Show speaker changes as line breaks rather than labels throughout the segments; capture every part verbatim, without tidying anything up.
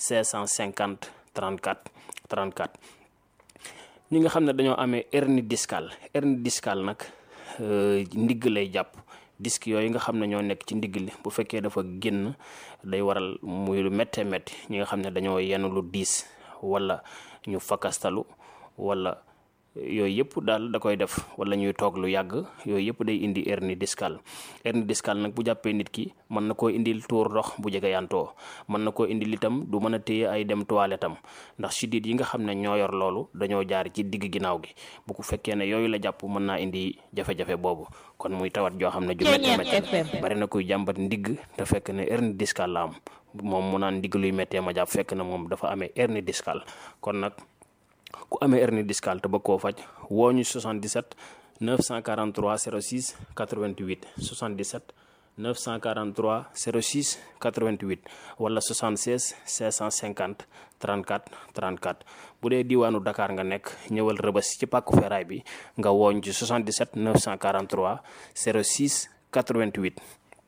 cinq cent cinquante trente-quatre trente-quatre. ñi nga xam ne dañoo amee hernie discale hernie discale nag ndigg lay jàpp. disque yooyu nga xam ne ñoo nekk ci ndigg li bu fekkee dafa génn day waral muy lu méttee métti ñi nga xam ne dañoo yenn lu diis wala ñu fakastalu wala yooyu yëpp daal da koy def wala ñuy toog lu yàgg yooyu yëpp day indi hernie discale. hernie discale nag bu jàppee nit ki mën na koo indil tuur ndox bu jege yantoo mën na koo indil itam du mën a téye ay dem toilette am ndax siddiit yi nga xam ne ñoo yor loolu dañoo jaar ci digg ginnaaw gi bu ko fekkee ne yooyu la jàpp mën naa indi jafe-jafe boobu kon muy tawat joo xam ne ju métti métti bari na kuy jàmbat ndigg te fekk ne hernie discale la am moom mu naan ndigg luy méttee ma jàpp fekk na moom dafa amee hernie discale. kon nag ku amee hernie discale te bëgg koo faj woo ñu soixante-dix-sept neuf cent quarante-trois zéro six quatre-vingt-huit soixante-dix-sept neuf cent quarante-trois zéro six quatre-vingt-huit wala soixante-seize cinq cent cinquante trente-quatre trente-quatre. bu dee diwaanu Dakar nga nekk ñëwal Rëbës ci pàkku feeraay bi nga wooñ ci soixante-dix-sept neuf cent quarante-trois zéro six quatre-vingt-huit.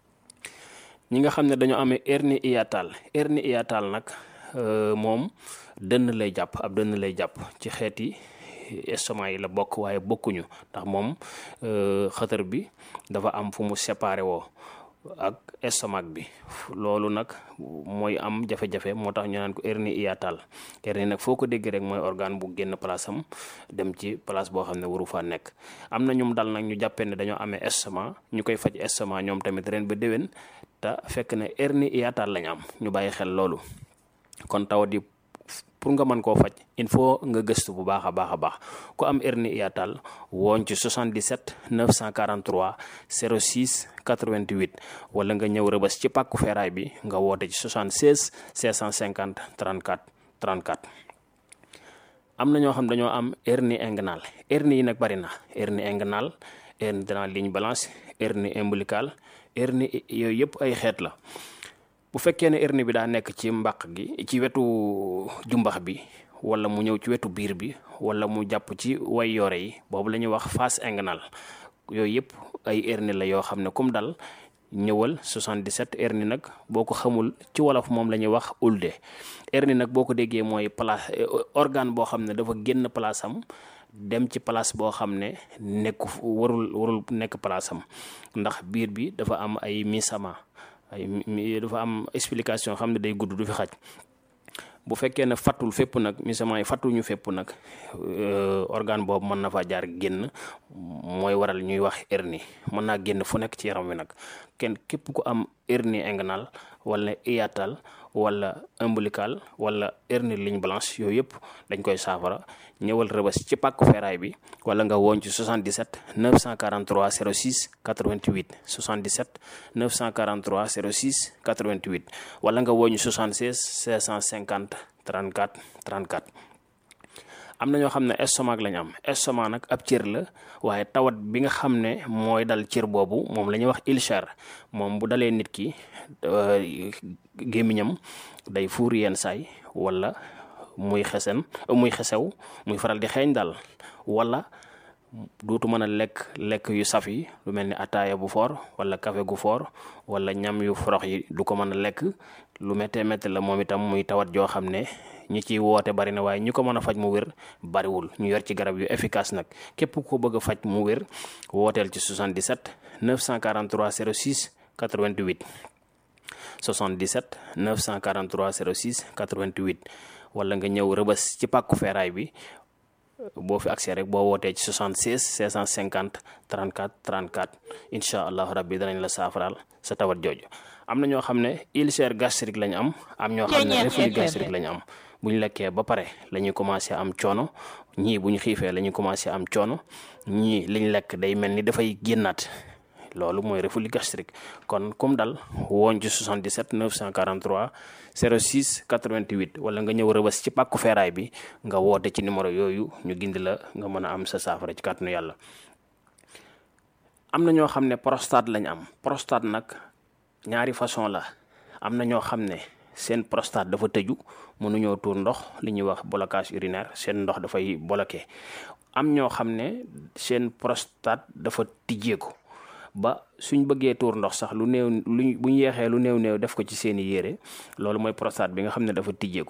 ñi nga xam ne dañoo amee hernie hiatale hernie hiatale nag moom dënn lay jàpp ab dënn lay jàpp ci xeeti estomac yi la bokk waaye bokkuñu ndax moom xëtër bi dafa am fu mu séparé woo ak estomac bi loolu nag mooy am jafe-jafe moo tax ñu naan ko hernie hiatale. hernie nag foo ko dégg rek mooy organe bu génn place am dem ci place boo xam ne waru faa nekk. am na ñum dal nag ñu jàppee ne dañoo amee estomac ñu koy faj estomac ñoom tamit ren ba déwén te fekk ne hernie hiatale lañ am ñu bàyyi xel loolu. kon tawat yi pour nga mën koo faj il faut nga gëstu bu baax a baax a baax ku am hernie hiatale wooñ ci soixante-dix-sept neuf cent quarante-trois zéro six quatre-vingt-huit wala nga ñëw Rëbës ci pàkku feeraay bi nga woote ci soixante-seize cinq cent cinquante trente-quatre trente-quatre. am na ñoo xam dañoo am hernie inguinale hernie yi nag bari na hernie inguinale hernie de la ligne blanche hernie ombilicale hernie yooyu yëpp ay xeet la. bu fekkee ne hernie bi daa nekk ci mbàq gi ci wetu jumbax bi wala mu ñëw ci wetu biir bi wala mu jàpp ci way yore yi boobu la ñuy wax face inguinale yooyu yëpp ay hernie la yoo xam ne comme dal ñëwal soixante-dix-sept. hernie nag boo ko xamul ci wolof moom la ñuy wax ulde. hernie nag boo ko déggee mooy place organe boo xam ne dafa génn place am dem ci place boo xam ne nekku warul warul nekk place am ndax biir bi dafa am ay misama ay dafa am explication xam ne day gudd du fi xaj. bu fekkee ne fattul fépp nag misament yi fattuñu fépp nag organe boobu mën na faa jaar génn mooy waral ñuy wax hernie mën naa génn fu nekk ci yaram wi nag kenn képp ku am hernie inguinale wala hiatale wala ombilical wala hernie ligne blanche yooyu yëpp dañ koy saafara ñëwal Rëbës ci pàkku feeraay bi wala nga woon ci soixante-dix-sept neuf cent quarante-trois zéro six quatre-vingt-huit soixante-dix-sept neuf cent quarante-trois zéro six quatre-vingt-huit wala nga woon ci soixante-seize cinq cent cinquante trente-quatre trente-quatre. am na ñoo xam ne estomac lañ am estomac nag ab cër la waaye tawat bi nga xam ne mooy dal cër boobu moom la ñuy wax ulcère moom bu dalee nit ki gémmiñam day fuur yenn saay wala muy xesen muy xesew muy faral di xeeñ daal wala dootu mën a lekk lekk yu saf yi lu mel ni ataaya bu foor wala café gu foor wala ñam yu forox yi du ko mën a lekk lu méttee métti la moom itam muy tawat joo xam ne ñi ciy woote bari na waaye ñu ko mën a faj mu wér bariwul ñu yor ci garab yu efficace nag képp ku ko bëgg a faj mu wér wooteel ci soixante-dix-sept neuf cent quarante-trois zéro six quatre-vingt-huit soixante-dix-sept neuf cent quarante-trois zéro six quatre-vingt-huit wala nga ñëw Rëbës ci pàkku feeraay bi boo fi accès rek boo wootee ci soixante-seize cinq cent cinquante trente-quatre trente-quatre incha allahu rabbi danañ la saafaraal sa tawat jooju. am na ñoo xam ne ulcère gastrique lañ am am ñoo xam ne reflux gastrique lañ am bu ñu lekkee ba pare la ñuy commencé am coono ñii bu ñu xiifee la ñuy commencé am coono ñii liñ lekk day mel ni dafay génnaat loolu mooy reflux gastrique. kon comme dal woon ci soixante-dix-sept neuf cent quarante-trois zéro six quatre-vingt-huit wala nga ñëw Rëbës ci pàkku feeraay bi nga woote ci numéro yooyu ñu gindi la nga mën a am sa saafara ci kàttanu yàlla. am na ñoo xam ne prostate lañ am prostate nag ñaari façon la am na ñoo xam ne seen prostate dafa tëju mënuñoo tuur ndox li ñuy wax blocage urinaire seen ndox dafay bloqué am ñoo xam ne seen prostate dafa tijjeeku ba suñ bëggee tuur ndox sax lu néew lu buñ yeexee lu néew néew def ko ci seeni yére loolu mooy prostate bi nga xam ne dafa tijjeeku